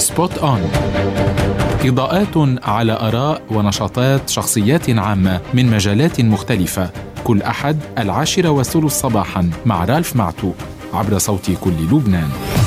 سبوت أون، إضاءات على آراء ونشاطات شخصيات عامة من مجالات مختلفة، كل أحد 10:30 صباحاً مع رالف معتوق عبر صوت كل لبنان.